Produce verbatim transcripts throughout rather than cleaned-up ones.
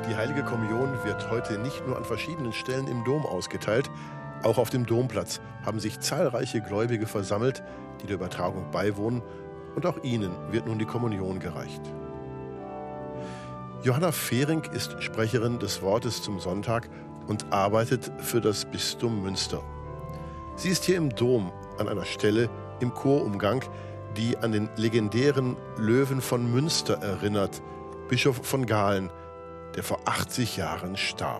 Die Heilige Kommunion wird heute nicht nur an verschiedenen Stellen im Dom ausgeteilt. Auch auf dem Domplatz haben sich zahlreiche Gläubige versammelt, die der Übertragung beiwohnen. Und auch ihnen wird nun die Kommunion gereicht. Johanna Fehring ist Sprecherin des Wortes zum Sonntag und arbeitet für das Bistum Münster. Sie ist hier im Dom an einer Stelle im Chorumgang, die an den legendären Löwen von Münster erinnert, Bischof von Galen, der vor achtzig Jahren starb.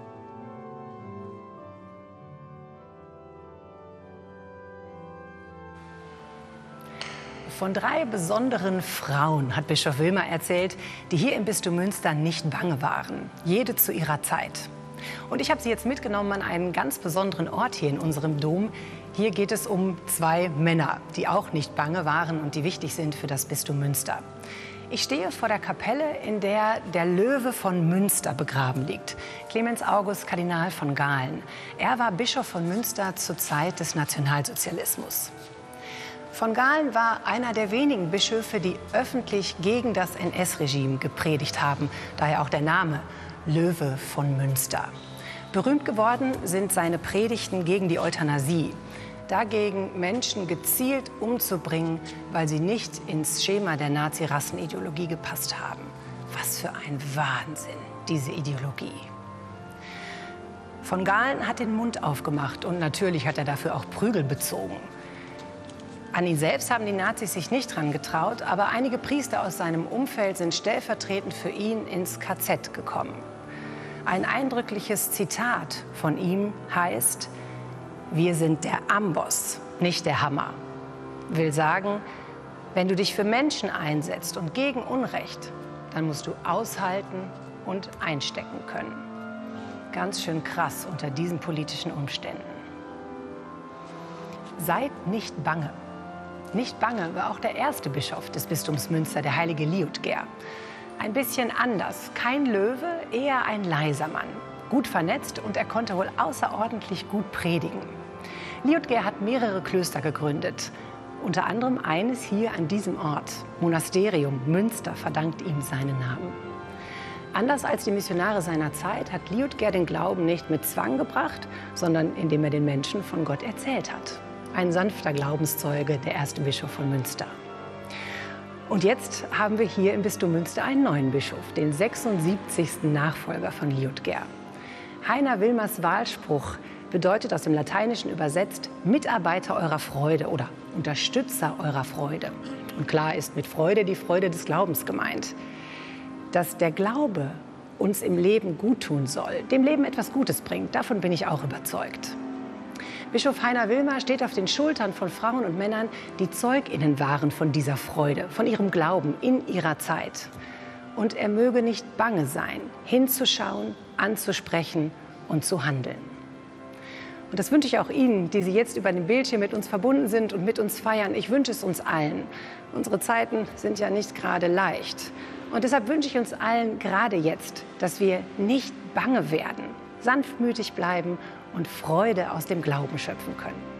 Von drei besonderen Frauen hat Bischof Wilmer erzählt, die hier im Bistum Münster nicht bange waren. Jede zu ihrer Zeit. Und ich habe sie jetzt mitgenommen an einen ganz besonderen Ort hier in unserem Dom. Hier geht es um zwei Männer, die auch nicht bange waren und die wichtig sind für das Bistum Münster. Ich stehe vor der Kapelle, in der der Löwe von Münster begraben liegt. Clemens August, Kardinal von Galen. Er war Bischof von Münster zur Zeit des Nationalsozialismus. Von Galen war einer der wenigen Bischöfe, die öffentlich gegen das N S-Regime gepredigt haben. Daher auch der Name Löwe von Münster. Berühmt geworden sind seine Predigten gegen die Euthanasie. Dagegen Menschen gezielt umzubringen, weil sie nicht ins Schema der Nazi-Rassenideologie gepasst haben. Was für ein Wahnsinn, diese Ideologie. Von Galen hat den Mund aufgemacht und natürlich hat er dafür auch Prügel bezogen. An ihn selbst haben die Nazis sich nicht dran getraut, aber einige Priester aus seinem Umfeld sind stellvertretend für ihn ins K Z gekommen. Ein eindrückliches Zitat von ihm heißt: Wir sind der Amboss, nicht der Hammer. Will sagen, wenn du dich für Menschen einsetzt und gegen Unrecht, dann musst du aushalten und einstecken können. Ganz schön krass unter diesen politischen Umständen. Seid nicht bange. Nicht bange war auch der erste Bischof des Bistums Münster, der heilige Liudger. Ein bisschen anders, kein Löwe, eher ein leiser Mann. Gut vernetzt und er konnte wohl außerordentlich gut predigen. Liudger hat mehrere Klöster gegründet. Unter anderem eines hier an diesem Ort. Monasterium Münster verdankt ihm seinen Namen. Anders als die Missionare seiner Zeit hat Liudger den Glauben nicht mit Zwang gebracht, sondern indem er den Menschen von Gott erzählt hat. Ein sanfter Glaubenszeuge, der erste Bischof von Münster. Und jetzt haben wir hier im Bistum Münster einen neuen Bischof, den sechsundsiebzigsten Nachfolger von Liudger. Heiner Wilmers Wahlspruch bedeutet aus dem Lateinischen übersetzt Mitarbeiter eurer Freude oder Unterstützer eurer Freude. Und klar ist mit Freude die Freude des Glaubens gemeint. Dass der Glaube uns im Leben gut tun soll, dem Leben etwas Gutes bringt, davon bin ich auch überzeugt. Bischof Heiner Wilmer steht auf den Schultern von Frauen und Männern, die ZeugInnen waren von dieser Freude, von ihrem Glauben in ihrer Zeit. Und er möge nicht bange sein, hinzuschauen, anzusprechen und zu handeln. Und das wünsche ich auch Ihnen, die Sie jetzt über den Bildschirm mit uns verbunden sind und mit uns feiern. Ich wünsche es uns allen. Unsere Zeiten sind ja nicht gerade leicht. Und deshalb wünsche ich uns allen gerade jetzt, dass wir nicht bange werden, sanftmütig bleiben und Freude aus dem Glauben schöpfen können.